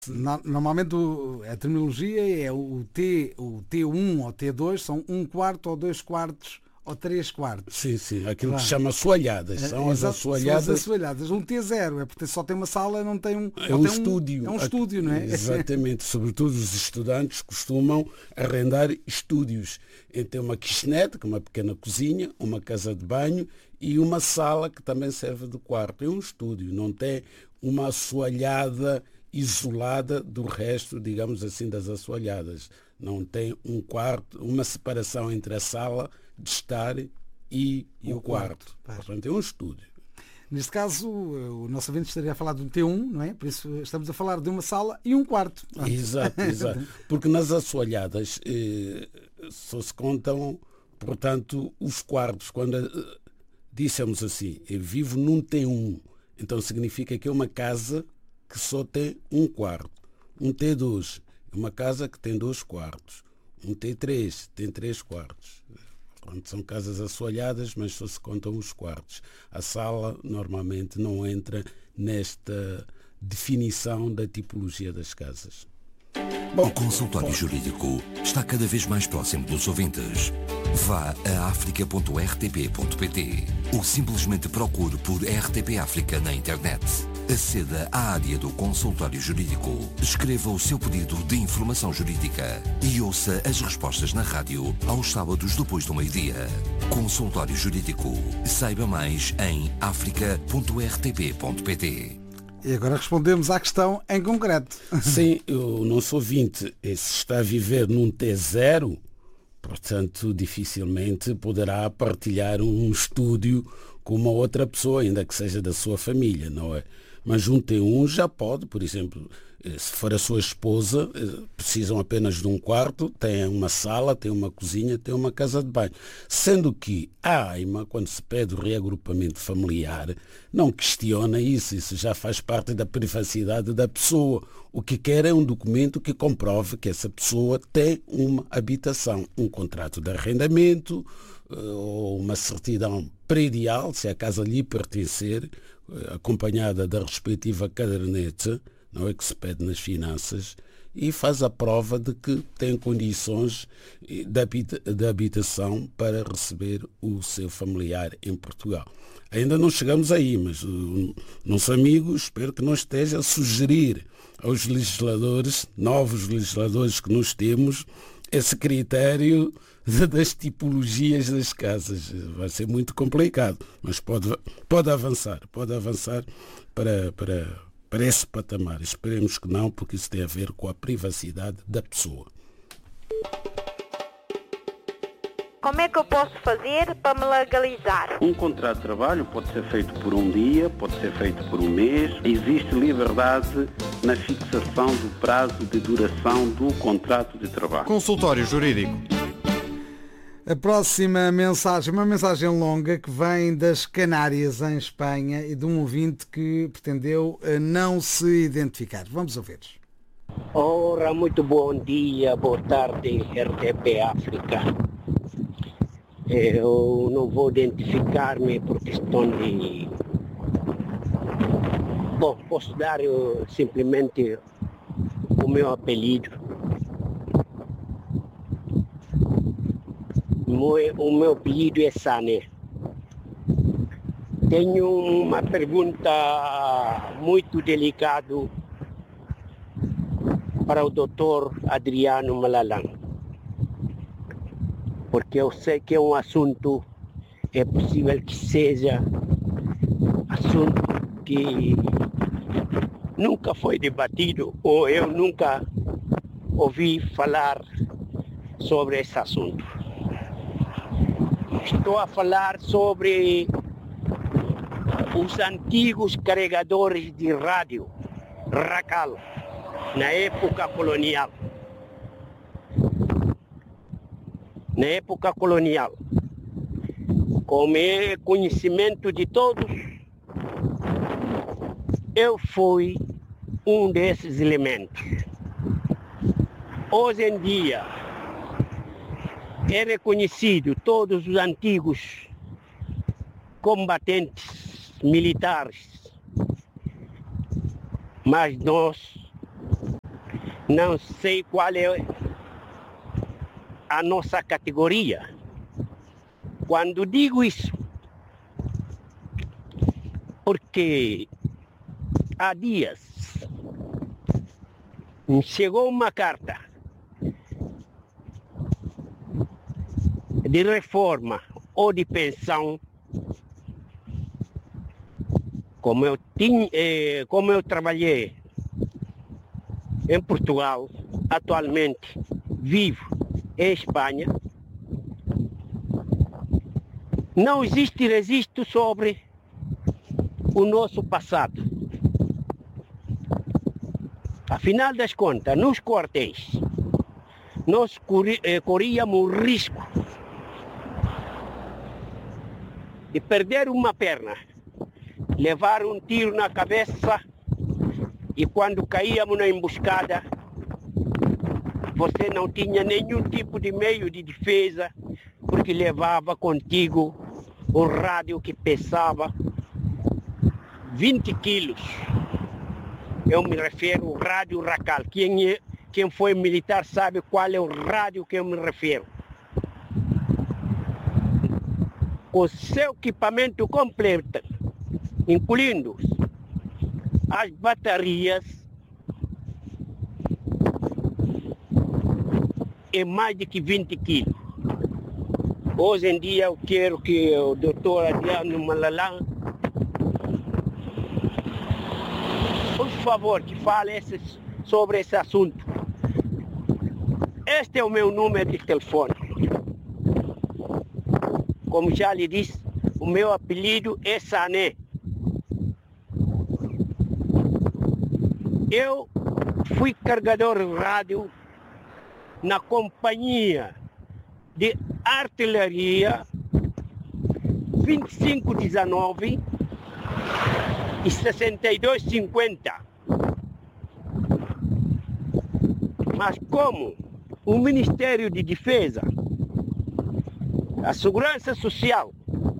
Normalmente a terminologia é o T1 ou T2, são 1/4 ou 2/4 ou 3/4. Sim, aquilo que se chama assoalhadas. São as assoalhadas. São as assoalhadas. Um T0 é porque só tem uma sala, não tem um... É um estúdio. É um estúdio, não é? Exatamente. Sobretudo os estudantes costumam arrendar estúdios. Tem uma kitchenette, que é uma pequena cozinha, uma casa de banho e uma sala que também serve de quarto. É um estúdio, não tem uma assoalhada isolada do resto, digamos assim, das assoalhadas. Não tem um quarto, uma separação entre a sala de estar e o quarto. Portanto, é um estúdio. Neste caso, o nosso ouvinte estaria a falar de um T1, não é? Por isso estamos a falar de uma sala e um quarto. Exato. Porque nas assoalhadas só se contam, portanto, os quartos. Quando dissemos assim, eu vivo num T1, então significa que é uma casa que só tem um quarto. Um T2 é uma casa que tem 2 quartos. Um T3 tem 3 quartos. Pronto, são casas assoalhadas, mas só se contam os quartos. A sala normalmente não entra nesta definição da tipologia das casas. O consultório jurídico está cada vez mais próximo dos ouvintes. Vá a africa.rtp.pt ou simplesmente procure por RTP África na internet. Aceda à área do consultório jurídico, escreva o seu pedido de informação jurídica e ouça as respostas na rádio aos sábados depois do meio-dia. Consultório jurídico. Saiba mais em africa.rtp.pt. E agora respondemos à questão em concreto. Sim, o nosso ouvinte, se está a viver num T0, portanto, dificilmente poderá partilhar um estúdio com uma outra pessoa, ainda que seja da sua família, não é? Mas um T1 já pode, por exemplo, se for a sua esposa, precisam apenas de um quarto, tem uma sala, tem uma cozinha, tem uma casa de banho. Sendo que a AIMA, quando se pede o reagrupamento familiar, não questiona isso já faz parte da privacidade da pessoa. O que quer é um documento que comprove que essa pessoa tem uma habitação, um contrato de arrendamento ou uma certidão predial, se a casa lhe pertencer, acompanhada da respectiva caderneta, não é, que se pede nas finanças, e faz a prova de que tem condições de habitação para receber o seu familiar em Portugal. Ainda não chegamos aí, mas o nosso amigo, espero que não esteja a sugerir aos legisladores, novos legisladores que nós temos, esse critério das tipologias das casas. Vai ser muito complicado, mas pode avançar para esse patamar. Esperemos que não, porque isso tem a ver com a privacidade da pessoa. Como é que eu posso fazer para me legalizar? Um contrato de trabalho pode ser feito por um dia, pode ser feito por um mês. Existe liberdade na fixação do prazo de duração do contrato de trabalho. Consultório Jurídico. A próxima mensagem, uma mensagem longa que vem das Canárias, em Espanha, e de um ouvinte que pretendeu não se identificar. Vamos ouvir. Ora, muito bom dia, boa tarde, RTP África. Eu não vou identificar-me por questão de... Bom, posso dar simplesmente o meu apelido. O meu apelido é Sané. Tenho uma pergunta muito delicada para o Dr. Adriano Malalan, porque eu sei que é um assunto, é possível que seja assunto que nunca foi debatido ou eu nunca ouvi falar sobre esse assunto. Estou a falar sobre os antigos carregadores de rádio, Racal, na época colonial. Na época colonial, como é conhecimento de todos, eu fui um desses elementos. Hoje em dia, é reconhecido todos os antigos combatentes militares, mas nós Não sei qual é a nossa categoria. Quando digo isso, porque há dias me chegou uma carta de reforma ou de pensão, como eu trabalhei em Portugal, atualmente vivo em Espanha, não existe registro sobre o nosso passado. Afinal das contas, nos quartéis, nós corríamos risco de perder uma perna, levar um tiro na cabeça e quando caíamos na emboscada, você não tinha nenhum tipo de meio de defesa, porque levava contigo o rádio que pesava 20 quilos. Eu me refiro ao rádio Racal. Quem foi militar sabe qual é o rádio que eu me refiro. O seu equipamento completo, incluindo as baterias, é mais de que 20 quilos. Hoje em dia eu quero que o doutor Adriano Malalan, por favor, que fale sobre esse assunto. Este é o meu número de telefone. Como já lhe disse, o meu apelido é Sané. Eu fui carregador de rádio na companhia de artilharia 2519 e 6250. Mas como o Ministério de Defesa, a Segurança Social,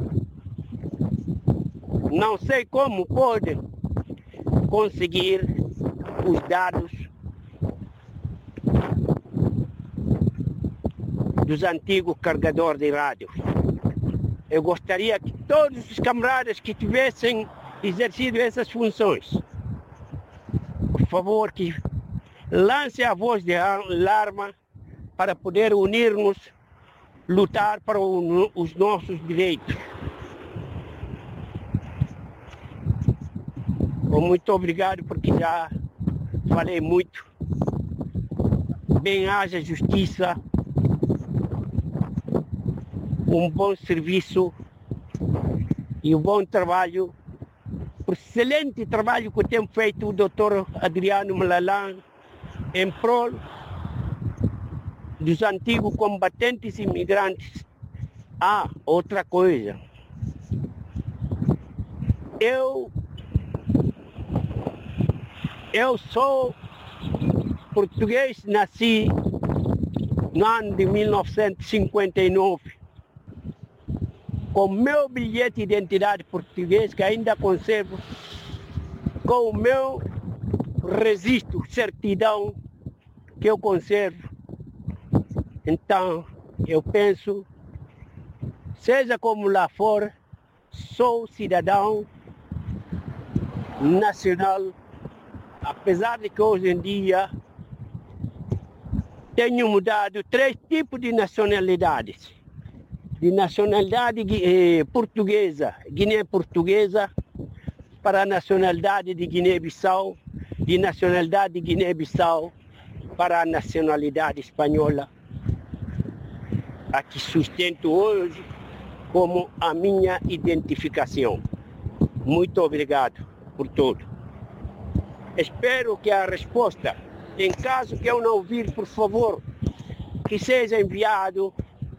não sei como pode conseguir os dados dos antigos carregadores de rádio. Eu gostaria que todos os camaradas que tivessem exercido essas funções, por favor, que lance a voz de alarma para poder unir-nos, lutar para os nossos direitos. Muito obrigado, porque já falei muito. Bem haja justiça, um bom serviço e um bom trabalho, o excelente trabalho que tem feito o Dr. Adriano Malalan em prol dos antigos combatentes e imigrantes. Outra coisa. Eu sou português, nasci no ano de 1959. Com meu bilhete de identidade português, que ainda conservo, com o meu registro, certidão que eu conservo. Então, eu penso, seja como lá for, sou cidadão nacional, apesar de que hoje em dia tenho mudado 3 tipos de nacionalidades. De nacionalidade portuguesa, Guiné-Portuguesa, para a nacionalidade de Guiné-Bissau, de nacionalidade de Guiné-Bissau para a nacionalidade espanhola, a que sustento hoje como a minha identificação. Muito obrigado por tudo. Espero que a resposta, em caso que eu não ouvir, por favor, que seja enviado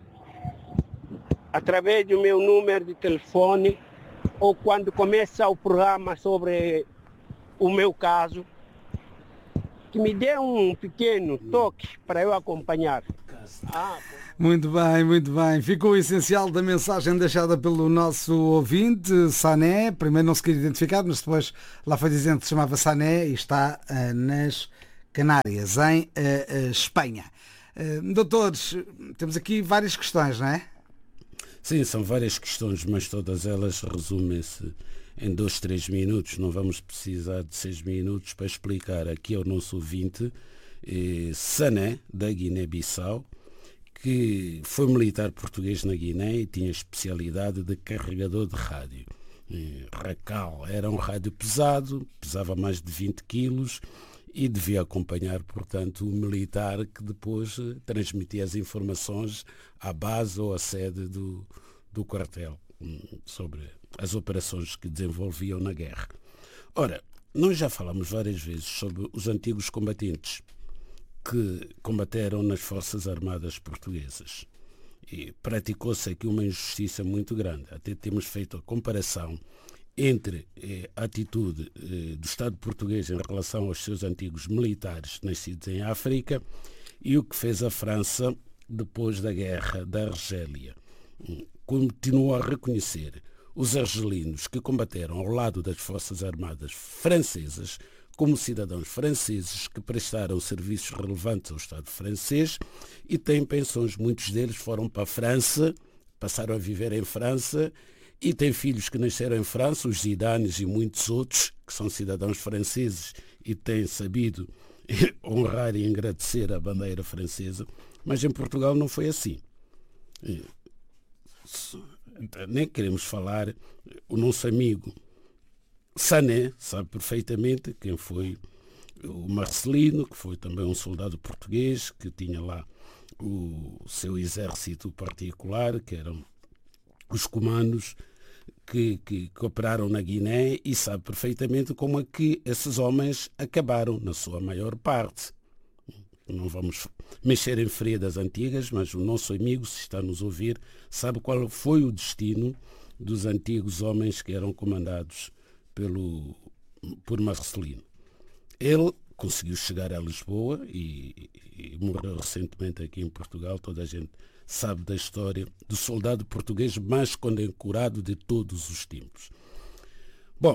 através do meu número de telefone ou quando começa o programa sobre o meu caso, que me dê um pequeno toque para eu acompanhar. Muito bem, muito bem. Ficou o essencial da mensagem deixada pelo nosso ouvinte, Sané. Primeiro não se queria identificar, mas depois lá foi dizendo que se chamava Sané e está nas Canárias, em Espanha. Doutores, temos aqui várias questões, não é? Sim, são várias questões, mas todas elas resumem-se em 2, 3 minutos. Não vamos precisar de 6 minutos para explicar aqui ao nosso ouvinte, Sané, da Guiné-Bissau, que foi militar português na Guiné e tinha especialidade de carregador de rádio. Racal era um rádio pesado, pesava mais de 20 quilos e devia acompanhar, portanto, o militar que depois transmitia as informações à base ou à sede do quartel sobre as operações que desenvolviam na guerra. Ora, nós já falamos várias vezes sobre os antigos combatentes que combateram nas Forças Armadas Portuguesas. E praticou-se aqui uma injustiça muito grande. Até temos feito a comparação entre a atitude do Estado português em relação aos seus antigos militares nascidos em África e o que fez a França depois da Guerra da Argélia. Continuou a reconhecer os argelinos que combateram ao lado das Forças Armadas francesas como cidadãos franceses que prestaram serviços relevantes ao Estado francês e têm pensões. Muitos deles foram para a França, passaram a viver em França e têm filhos que nasceram em França, os Zidanes e muitos outros, que são cidadãos franceses e têm sabido honrar e agradecer a bandeira francesa. Mas em Portugal não foi assim. Nem queremos falar, o nosso amigo Sané sabe perfeitamente quem foi o Marcelino, que foi também um soldado português, que tinha lá o seu exército particular, que eram os comandos que operaram na Guiné, e sabe perfeitamente como é que esses homens acabaram, na sua maior parte. Não vamos mexer em feridas antigas, mas o nosso amigo, se está a nos ouvir, sabe qual foi o destino dos antigos homens que eram comandados por Marcelino. Ele conseguiu chegar a Lisboa e morreu recentemente aqui em Portugal. Toda a gente sabe da história do soldado português mais condecorado de todos os tempos. Bom,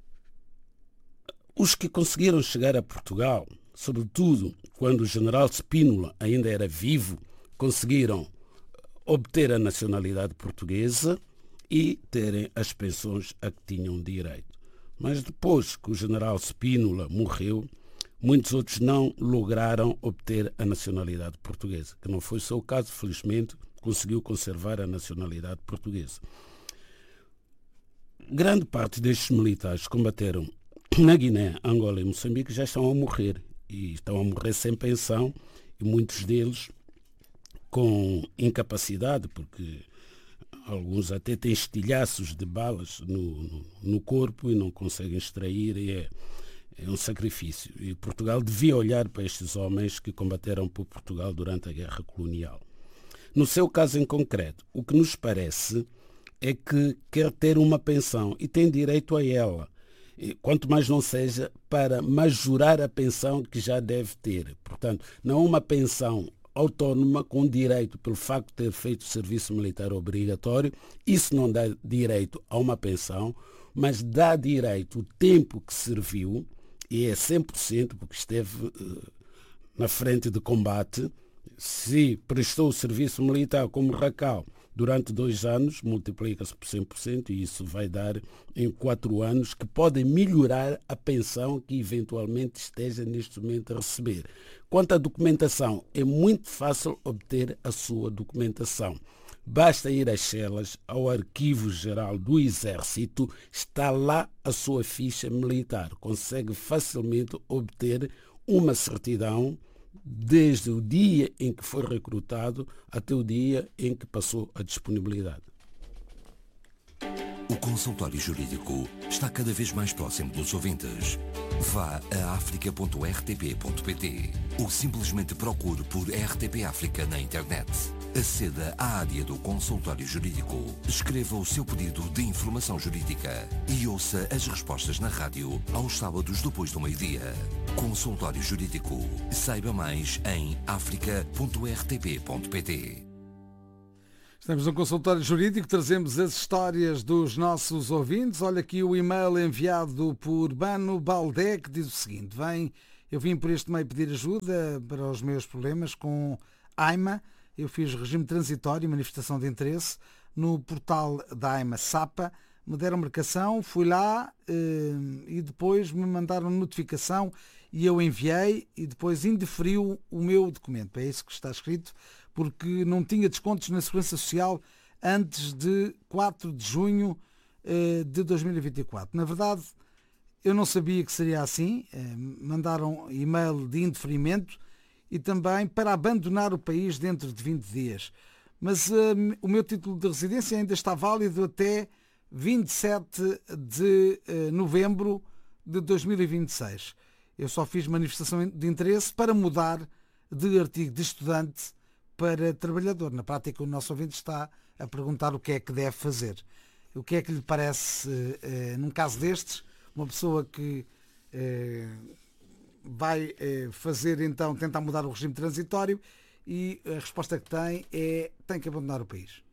os que conseguiram chegar a Portugal, sobretudo quando o general Spínola ainda era vivo, conseguiram obter a nacionalidade portuguesa e terem as pensões a que tinham direito. Mas depois que o general Spínola morreu, muitos outros não lograram obter a nacionalidade portuguesa, que não foi o seu caso, felizmente conseguiu conservar a nacionalidade portuguesa. Grande parte destes militares que combateram na Guiné, Angola e Moçambique já estão a morrer, e estão a morrer sem pensão, e muitos deles com incapacidade, porque alguns até têm estilhaços de balas no corpo e não conseguem extrair, e é um sacrifício. E Portugal devia olhar para estes homens que combateram por Portugal durante a Guerra Colonial. No seu caso em concreto, o que nos parece é que quer ter uma pensão e tem direito a ela, quanto mais não seja para majorar a pensão que já deve ter. Portanto, não uma pensão autónoma com direito pelo facto de ter feito serviço militar obrigatório. Isso não dá direito a uma pensão, mas dá direito o tempo que serviu, e é 100% porque esteve na frente de combate. Se prestou o serviço militar como Racal durante 2 anos, multiplica-se por 100%, e isso vai dar em 4 anos, que podem melhorar a pensão que eventualmente esteja neste momento a receber. Quanto à documentação, é muito fácil obter a sua documentação. Basta ir às celas, ao Arquivo Geral do Exército, está lá a sua ficha militar. Consegue facilmente obter uma certidão desde o dia em que foi recrutado até o dia em que passou a disponibilidade. O consultório jurídico está cada vez mais próximo dos ouvintes. Vá a africa.rtp.pt ou simplesmente procure por RTP África na internet. Aceda à área do consultório jurídico, escreva o seu pedido de informação jurídica e ouça as respostas na rádio aos sábados depois do meio-dia. Consultório Jurídico. Saiba mais em africa.rtp.pt. Estamos no consultório jurídico, trazemos as histórias dos nossos ouvintes. Olha aqui o e-mail enviado por Bano Baldé, que diz o seguinte: vem Eu vim por este meio pedir ajuda para os meus problemas com AIMA. Eu fiz regime transitório, manifestação de interesse, no portal da AIMA SAPA. Me deram marcação, fui lá e depois me mandaram notificação e eu enviei e depois indeferiu o meu documento. É isso que está escrito, porque não tinha descontos na Segurança Social antes de 4 de junho de 2024. Na verdade, eu não sabia que seria assim. Mandaram e-mail de indeferimento e também para abandonar o país dentro de 20 dias. Mas o meu título de residência ainda está válido até 27 de novembro de 2026. Eu só fiz manifestação de interesse para mudar de artigo de estudante para trabalhador. Na prática, o nosso ouvinte está a perguntar o que é que deve fazer. O que é que lhe parece, num caso destes, uma pessoa que vai fazer então, tentar mudar o regime transitório e a resposta que tem é tem que abandonar o país.